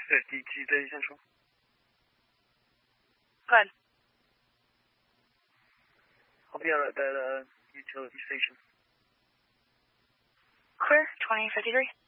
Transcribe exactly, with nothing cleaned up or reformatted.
fifty-two thirty Central. Good. I'll be out at that uh, utility station. Clear, twenty fifty-three.